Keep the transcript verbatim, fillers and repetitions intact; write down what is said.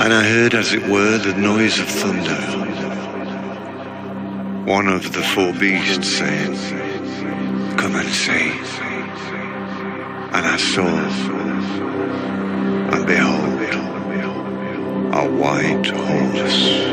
and I heard, as it were, the noise of thunder. One of the four beasts saying, "Come and see." And I saw,